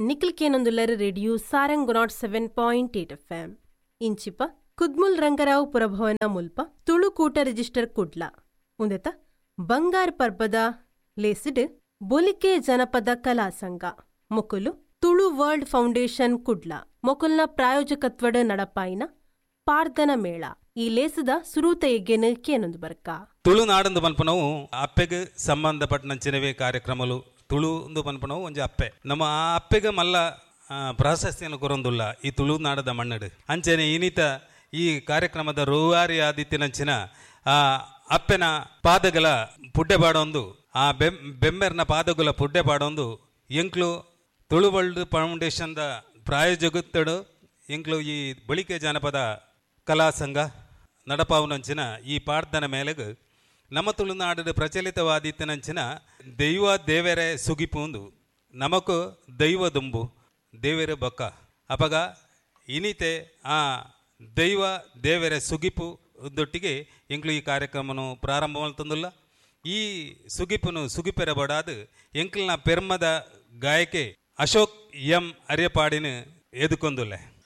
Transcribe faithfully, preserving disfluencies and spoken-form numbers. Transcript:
ನಿಖಿಲ್ಕೇನೊಂದುಲ್ಲರು radio Sarang not seven point eight F M ಇಂಚಿಪ Kudmul Ranga Rao ಪುರಭವನ ಮುಲ್ಪ Tulu Koota register Kudla ಉಂದೆತ ಬಂಗಾರ್ ಪರ್ಬದ ಲೇಸಿಡ್ ಬೊಲಿಕೆ ಜನಪದ ಕಲಾ ಸಂಘ ಮೊಕುಲು ತುಳು ವರ್ಲ್ಡ್ ಫೌಂಡೇಶನ್ ಕುಡ್ಲ ಮೊಕುಲ್ನ ಪ್ರಾಯೋಜಕತ್ವಡ ನಡಪಾಯಿನ ಪಾರ್ದನ ಮೇಳ ಈ ಲೇಸದ ಸುರೂತ ಎಗ್ಗೆನ ಕೇನೊಂದು ಬರ್ಕ ತುಳುನಾಡಂದು ಪನ್ಪನವು ಅಪ್ಪೆಗೆ ಸಂಬಂಧಪಟ್ಟನಂಚಿನವೇ ಕಾರ್ಯಕ್ರಮಲು ತುಳುಂದು ಪನ್ಪನವು ಒಂಜಿ ಅಪ್ಪೆ ನಮ್ಮ ಆ ಅಪ್ಪೆಗೆ ಮಲ್ಲ ಪ್ರಾಶಸ್ತ್ಯನ ಕೊರೊಂದುಲ್ಲ ಈ ತುಳುನಾಡದ ಮಣ್ಣಡು ಅಂಚನೆ ಇನಿತ ಈ ಕಾರ್ಯಕ್ರಮದ ರೂವಾರಿ ಆದಿತ್ಯನಂಚಿನ ಆ ಅಪ್ಪೆನ ಪಾದಗಳ ಪುಡ್ಡೆ ಪಾಡೊಂದು ಆ ಬೆಂ ಬೆಮ್ಮೆರ್ನ ಪಾದಗಳ ಪುಡ್ಡೆ ಪಾಡೊಂದು ಎಂಕ್ಲು ತುಳು ವರ್ಲ್ಡ್ ಫೌಂಡೇಶನ್ದ ಪ್ರಾಯೋಜಕತ್ತಡು ಎಂಕ್ಲು ಈ ಬಳಿಕೆ ಜಾನಪದ ಕಲಾ ಸಂಘ ನಡಪಾವುನಂಚಿನ ಈ ಪಾಡ್ದನ ಮೇಲೆಗೆ ನಮ್ಮ ತುಳುನಾಡು ಪ್ರಚಲಿತವಾದಿತ್ತನಂಚಿನ ದೈವ ದೇವರೇ ಸುಗಿಪುಂದು ನಮಕು ದೈವ ದುಂಬು ದೇವರ ಬೊಕ್ಕ ಅಪಗ ಇನಿತೆ ಆ ದೈವ ದೇವರ ಸುಗಿಪು ದೊಟ್ಟಿಗೆ ಎಂಕ್ಲು ಈ ಕಾರ್ಯಕ್ರಮನು ಪ್ರಾರಂಭ ಮಾಡ್ತಂದುಲ್ಲ ಈ ಸುಗಿಪುನು ಸುಗಿಪೆರ ಬಡಾದು ಎಂಕ್ಲಿನ ಪೆರ್ಮದ ಗಾಯಕೆ ಅಶೋಕ್ ಎಂ ಅರ್ಯಪಾಡಿನ ಎದುಕೊಂದುಲ್ಲೆ.